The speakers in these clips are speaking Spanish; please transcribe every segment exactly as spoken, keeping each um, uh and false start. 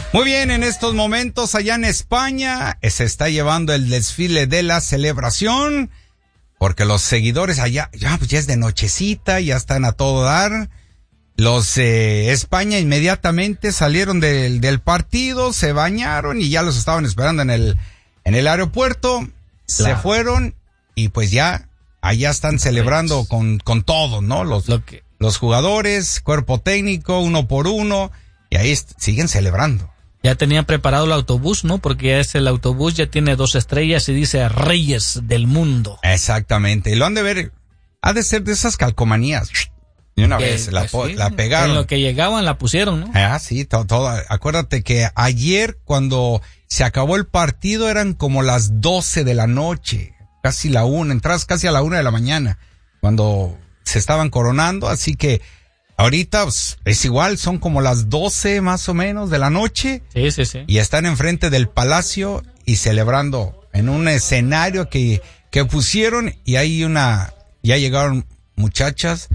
Muy bien, en estos momentos allá en España se está llevando el desfile de la celebración, porque los seguidores allá, ya, pues ya es de nochecita, ya están a todo dar. Los eh, España inmediatamente salieron del, del partido, se bañaron y ya los estaban esperando en el, en el aeropuerto. Claro. Se fueron y pues ya allá están celebrando con, con todo, ¿no? Los, Lo que... los jugadores, cuerpo técnico, uno por uno, y ahí siguen celebrando. Ya tenían preparado el autobús, ¿no? Porque es el autobús, ya tiene dos estrellas y dice Reyes del Mundo. Exactamente. Y lo han de ver, ha de ser de esas calcomanías. Y una que, vez la, pues sí, la pegaron. En lo que llegaban la pusieron, ¿no? Ah, sí, todo, todo. Acuérdate que ayer cuando se acabó el partido eran como las doce de la noche, casi la una, entras casi a la una de la mañana, cuando se estaban coronando, así que ahorita pues, es igual, son como las doce más o menos de la noche. Sí, sí, sí. Y están enfrente del palacio y celebrando en un escenario que, que pusieron, y hay una, ya llegaron muchachas.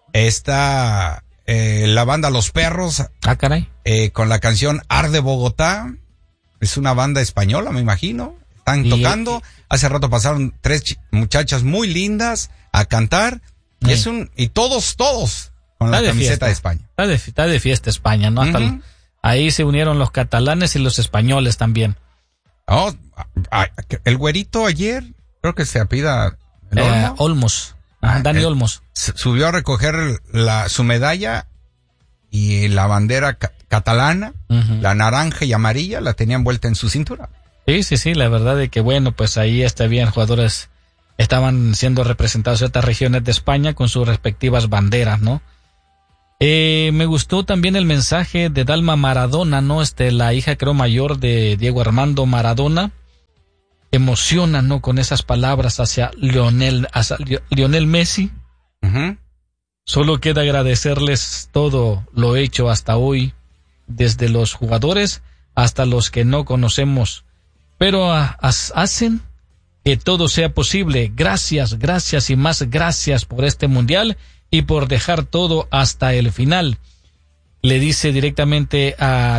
Está eh, la banda Los Perros. Ah, caray. Eh, con la canción Arde Bogotá. Es una banda española, me imagino. Están y, tocando. Y, Hace rato pasaron tres ch- muchachas muy lindas a cantar. Y, y es un y todos, todos con la camiseta fiesta. de España. Está de, está de fiesta España, ¿no? Hasta uh-huh. el, ahí se unieron los catalanes y los españoles también. Oh, el güerito ayer, creo que se apida el eh, Olmo. Olmos. Ah, Dani el, Olmos. Subió a recoger la, su medalla y la bandera ca- catalana, uh-huh. la naranja y amarilla, la tenía envuelta en su cintura. Sí, sí, sí, la verdad es que bueno, pues ahí está bien, jugadores estaban siendo representados en estas regiones de España con sus respectivas banderas, ¿no? Eh, me gustó también el mensaje de Dalma Maradona, ¿no? Este, la hija creo mayor de Diego Armando Maradona. Emociona, ¿no? Con esas palabras hacia Lionel, hacia Lionel Messi. Uh-huh. Solo queda agradecerles todo lo hecho hasta hoy, desde los jugadores hasta los que no conocemos, pero a, a, hacen que todo sea posible. Gracias, gracias y más gracias por este mundial y por dejar todo hasta el final. Le dice directamente a